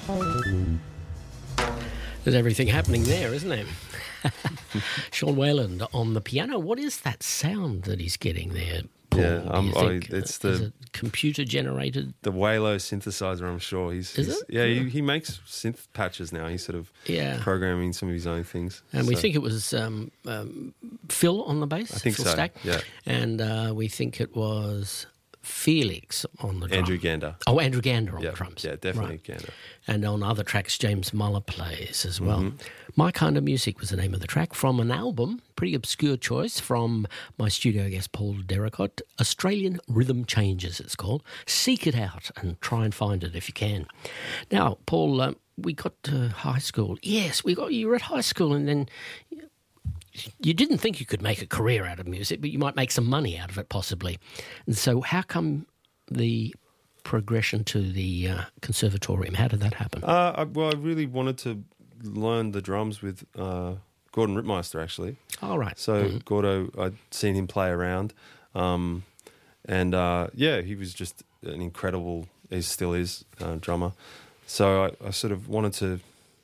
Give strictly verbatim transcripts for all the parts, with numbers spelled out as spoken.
There's everything happening there, isn't there? Sean Wayland on the piano. What is that sound that he's getting there, Paul? Yeah, um, do you think? I, it's Is the it computer generated. the Waylo synthesizer. I'm sure he's. Is he's it? Yeah, he, he makes synth patches now. He's sort of Yeah. programming some of his own things. And we So, think it was um, um, Phil on the bass. I think Phil so, Stack. yeah. And uh, we think it was Felix on the drums. Andrew Gander. Oh, Andrew Gander on Yeah, the drums. yeah, definitely Right. Gander. And on other tracks, James Muller plays as well. Mm-hmm. My Kind of Music was the name of the track from an album, pretty obscure choice from my studio guest Paul Derricott. Australian Rhythm Changes, it's called. Seek it out and try and find it if you can. Now, Paul, um, we got to high school. Yes, we got you were at high school, and then you didn't think you could make a career out of music, but you might make some money out of it possibly. And so how come the progression to the uh, conservatorium? How did that happen? Uh, I, well, I really wanted to learn the drums with uh, Gordon Rittmeister, actually. All right. So Mhm. Gordo, I'd seen him play around, um, and uh, yeah, he was just an incredible. He still is uh, drummer. So I, I sort of wanted to,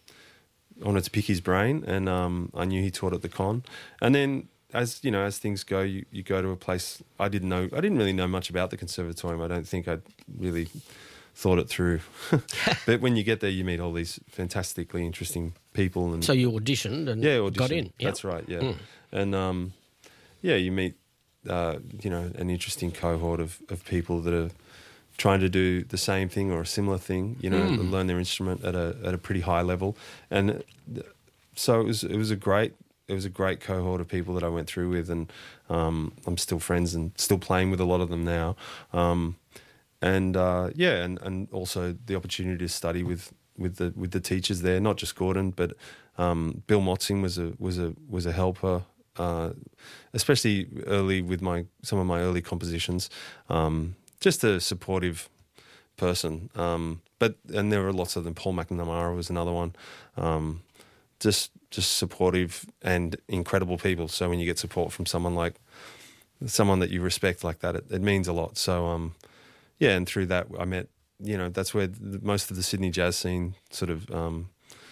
I wanted to pick his brain, and um, I knew he taught at the con. And then, as you know, as things go, you, you go to a place. I didn't know. I didn't really know much about the conservatorium. I don't think I'd really thought it through. But when you get there, you meet all these fantastically interesting people. And So you auditioned and yeah, audition. got in. Yeah. That's right. Yeah, Mm. and um, yeah, you meet uh, you know an interesting cohort of, of people that are trying to do the same thing or a similar thing. You know, Mm. learn their instrument at a at a pretty high level, and so it was it was a great. It was a great cohort of people that I went through with, and um, I'm still friends and still playing with a lot of them now. Um, and uh, yeah, and, and also the opportunity to study with, with the with the teachers there, not just Gordon, but um, Bill Motzing was a was a was a helper, uh, especially early with my some of my early compositions. Um, just a supportive person, um, but and there were lots of them. Paul McNamara was another one. Um, just just supportive and incredible people. So when you get support from someone like someone that you respect like that, it, it means a lot. So um, yeah, and through that I met, you know, that's where the, most of the Sydney jazz scene sort of um,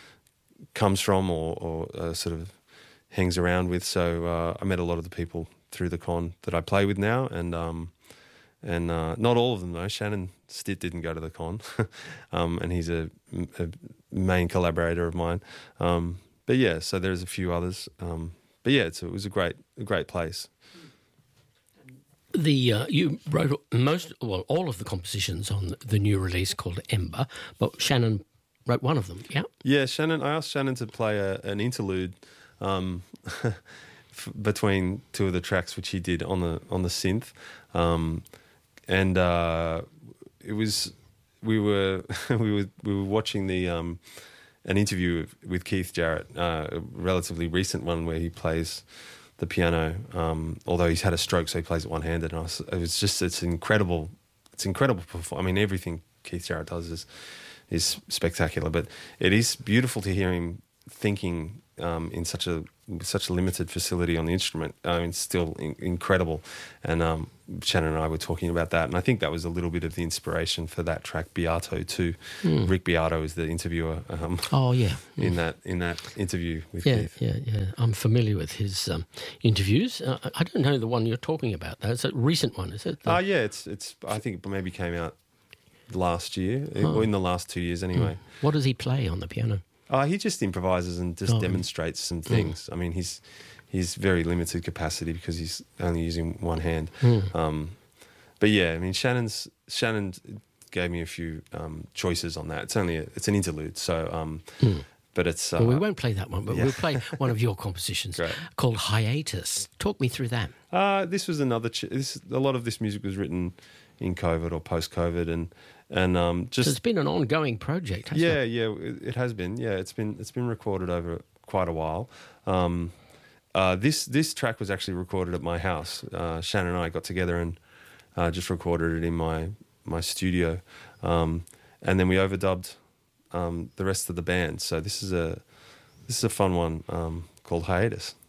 comes from, or, or uh, sort of hangs around with. So uh, I met a lot of the people through the con that I play with now, and um, and uh, not all of them though. Shannon Stitt didn't go to the con, um, and he's a, a main collaborator of mine. Um, but yeah, so there's a few others. Um, but yeah, it's, it was a great, a great place. The uh, you wrote most, well, all of the compositions on the new release called Ember, but Shannon wrote one of them. Yeah. Yeah, Shannon. I asked Shannon to play a, an interlude um, f- between two of the tracks, which he did on the on the synth, um, and uh, it was we were we were we were watching the um, an interview with, with Keith Jarrett, uh, a relatively recent one where he plays the piano, um, although he's had a stroke, so he plays it one-handed. And I was, it was just, it's incredible. It's incredible performance. I mean, everything Keith Jarrett does is is spectacular, but it is beautiful to hear him thinking um, in such a such a limited facility on the instrument. I mean, it's still in, incredible. And um, Shannon and I were talking about that, and I think that was a little bit of the inspiration for that track Beato too. Mm. Rick Beato is the interviewer. Um, oh yeah, in that in that interview with yeah, Keith. Yeah, yeah, I'm familiar with his um, interviews. Uh, I don't know the one you're talking about though. It's a recent one, is it? Oh uh, yeah, it's it's. I think it maybe came out last year, oh. or in the last two years anyway. Mm. What does he play on the piano? Uh, he just improvises and just oh. demonstrates some things. Mm. I mean, he's he's very limited capacity because he's only using one hand. Mm. Um, but yeah, I mean, Shannon's Shannon gave me a few um, choices on that. It's only a, it's an interlude, so um, mm. but it's. Uh, well, we won't play that one, but yeah. we'll play one of your compositions Great. called Hiatus. Talk me through that. Uh, this was another. Ch- this a lot of this music was written in COVID or post-COVID, and. And um, just so it's been an ongoing project, hasn't yeah, it? Yeah, yeah, it has been. Yeah, it's been it's been recorded over quite a while. Um, uh, this this track was actually recorded at my house. Uh, Shannon and I got together and uh, just recorded it in my my studio, um, and then we overdubbed um, the rest of the band. So this is a this is a fun one um, called Hiatus.